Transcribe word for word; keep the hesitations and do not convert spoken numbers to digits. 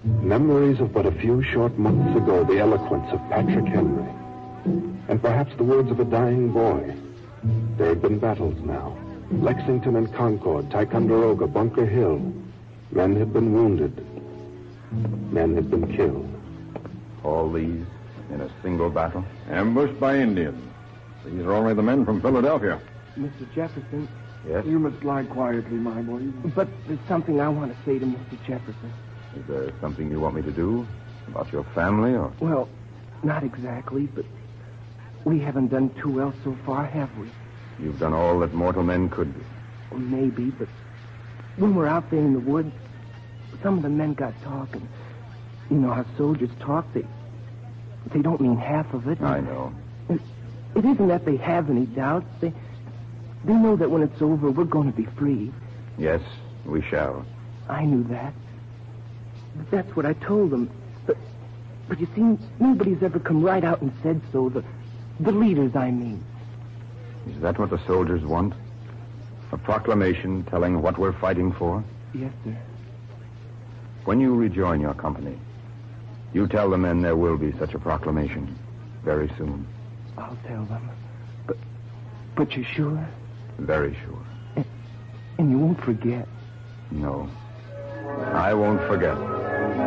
Memories of but a few short months ago, the eloquence of Patrick Henry, and perhaps the words of a dying boy. There had been battles now. Lexington and Concord, Ticonderoga, Bunker Hill. Men had been wounded. Men had been killed. All these in a single battle? Ambushed by Indians. These are only the men from Philadelphia. Mister Jefferson. Yes? You must lie quietly, my boy. But there's something I want to say to Mister Jefferson. Is there something you want me to do? About your family, or...? Well, not exactly, but we haven't done too well so far, have we? You've done all that mortal men could do. Well, maybe, but when we're out there in the woods, some of the men got talking. You know how soldiers talk. They, they don't mean half of it. I know. It, it isn't that they have any doubts. They, they know that when it's over, we're going to be free. Yes, we shall. I knew that. But that's what I told them. But, but you see, nobody's ever come right out and said so. The, the leaders, I mean. Is that what the soldiers want? A proclamation telling what we're fighting for? Yes, sir. When you rejoin your company, you tell the men there will be such a proclamation very soon. I'll tell them. But, but you're sure? Very sure. And, and you won't forget? No. I won't forget.